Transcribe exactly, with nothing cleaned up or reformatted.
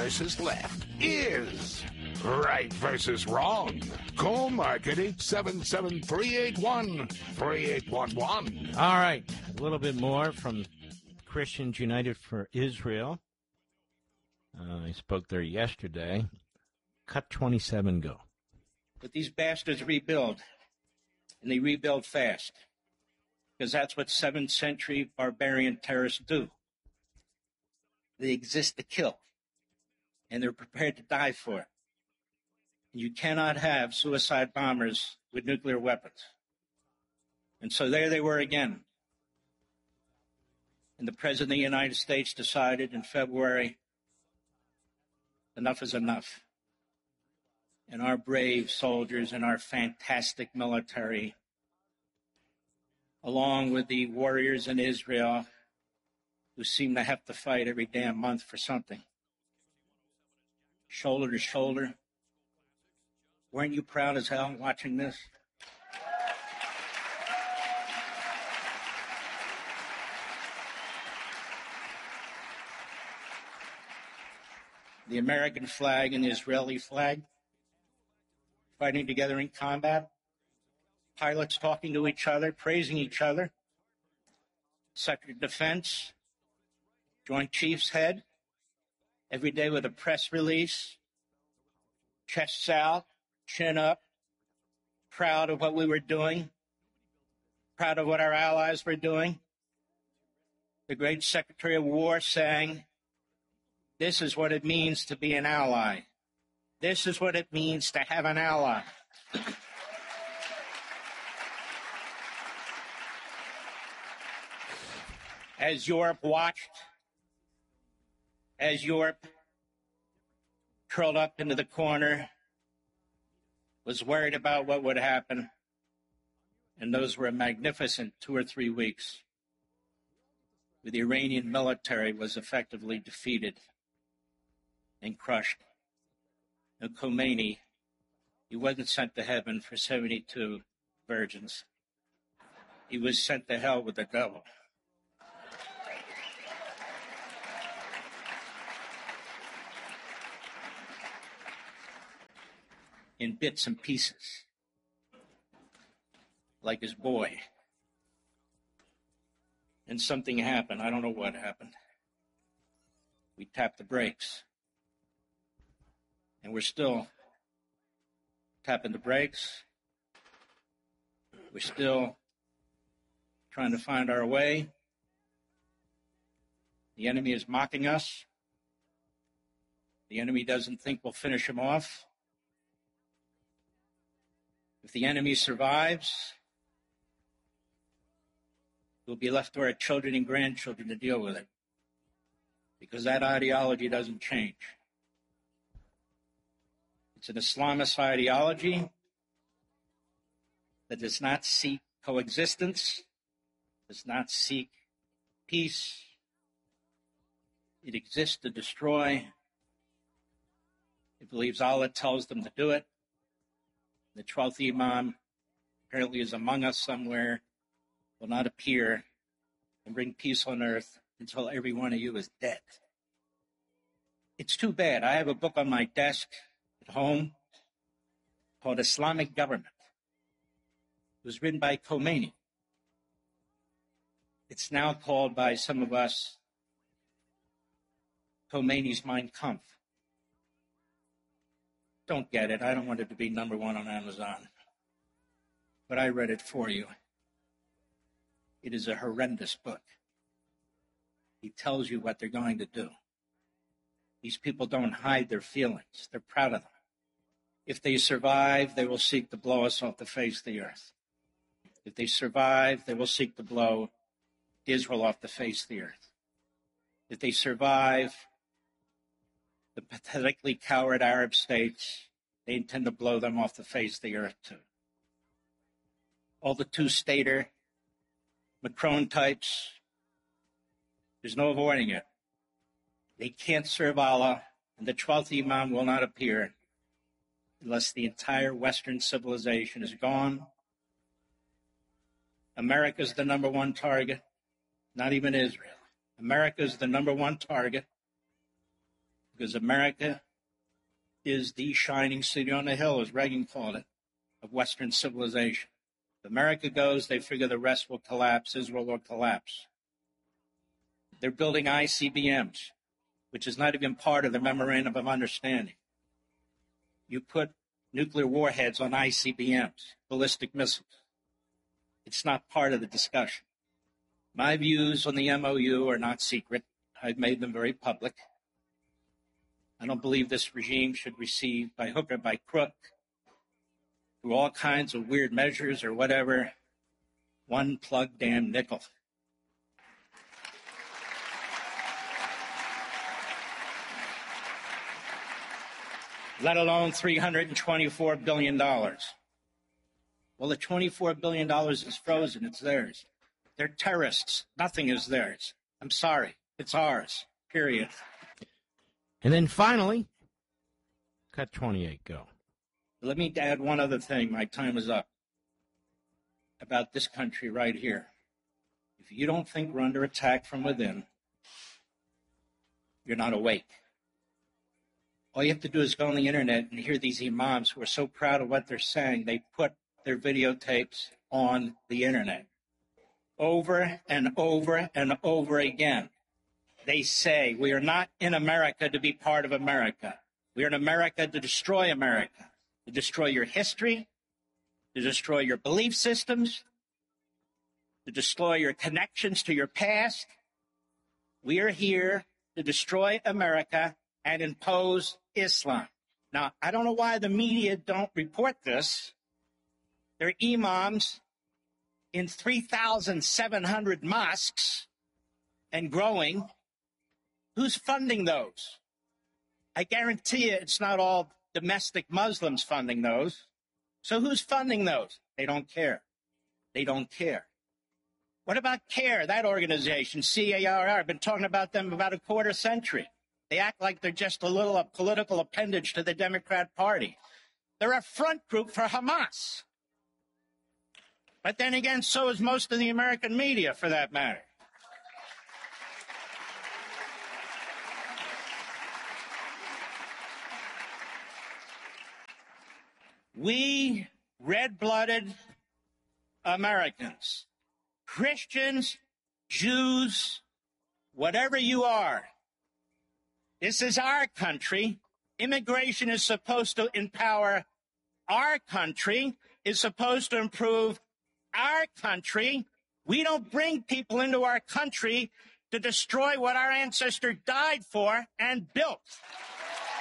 versus left is right versus wrong. Call Mark at eight seven seven, three eight one, three eight one one. All right, a little bit more from Christians United for Israel. Uh, I spoke there yesterday. Cut twenty-seven, go. But these bastards rebuild, and they rebuild fast, because that's what seventh century barbarian terrorists do. They exist to kill, and they're prepared to die for it. And you cannot have suicide bombers with nuclear weapons. And so there they were again. And the President of the United States decided in February, enough is enough. And our brave soldiers and our fantastic military, along with the warriors in Israel, who seem to have to fight every damn month for something, shoulder to shoulder. Weren't you proud as hell watching this? The American flag and the Israeli flag fighting together in combat, pilots talking to each other, praising each other, Secretary of Defense, Joint Chiefs head, every day with a press release, chests out, chin up, proud of what we were doing, proud of what our allies were doing. The great Secretary of War saying, this is what it means to be an ally. This is what it means to have an ally. As Europe watched, as Europe curled up into the corner, was worried about what would happen, and those were a magnificent two or three weeks where the Iranian military was effectively defeated and crushed. Now, Khomeini, he wasn't sent to heaven for seventy-two virgins. He was sent to hell with the devil. In bits and pieces, like his boy. And something happened. I don't know what happened. We tapped the brakes. And we're still tapping the brakes. We're still trying to find our way. The enemy is mocking us. The enemy doesn't think we'll finish him off. If the enemy survives, we'll be left to our children and grandchildren to deal with it, because that ideology doesn't change. It's an Islamist ideology that does not seek coexistence, does not seek peace. It exists to destroy. It believes Allah tells them to do it. The twelfth Imam apparently is among us somewhere, will not appear and bring peace on earth until every one of you is dead. It's too bad. I have a book on my desk at home called Islamic Government. It was written by Khomeini. It's now called by some of us Khomeini's Mein Kampf. Don't get it. I don't want it to be number one on Amazon. But I read it for you. It is a horrendous book. He tells you what they're going to do. These people don't hide their feelings. They're proud of them. If they survive, they will seek to blow us off the face of the earth. If they survive, they will seek to blow Israel off the face of the earth. If they survive, the pathetically coward Arab states, they intend to blow them off the face of the earth too. All the two-stater, Macron types, there's no avoiding it. They can't serve Allah, and the twelfth Imam will not appear unless the entire Western civilization is gone. America's the number one target, not even Israel. America's the number one target. because America is the shining city on the hill, as Reagan called it, of Western civilization. If America goes, they figure the rest will collapse, Israel will collapse. They're building I C B Ms, which is not even part of the Memorandum of Understanding. You put nuclear warheads on I C B Ms, ballistic missiles. It's not part of the discussion. My views on the M O U are not secret. I've made them very public. I don't believe this regime should receive, by hook or by crook, through all kinds of weird measures or whatever, one plug damn nickel. Let alone three hundred twenty-four billion dollars. Well, the twenty-four billion dollars is frozen. It's theirs. They're terrorists. Nothing is theirs. I'm sorry. It's ours. Period. And then finally, cut twenty-eight, go. Let me add one other thing. My time is up. About this country right here. If you don't think we're under attack from within, you're not awake. All you have to do is go on the internet and hear these imams who are so proud of what they're saying, they put their videotapes on the internet. Over and over and over again. They say, we are not in America to be part of America. We are in America to destroy America, to destroy your history, to destroy your belief systems, to destroy your connections to your past. We are here to destroy America and impose Islam. Now, I don't know why the media don't report this. They're imams in three thousand seven hundred mosques and growing. Who's funding those? I guarantee you it's not all domestic Muslims funding those. So who's funding those? They don't care. They don't care. What about CARE, that organization, C A R R? I've been talking about them about a quarter century. They act like they're just a little a political appendage to the Democrat Party. They're a front group for Hamas. But then again, so is most of the American media, for that matter. We red-blooded Americans, Christians, Jews, whatever you are, this is our country. Immigration is supposed to empower our country, is supposed to improve our country. We don't bring people into our country to destroy what our ancestors died for and built.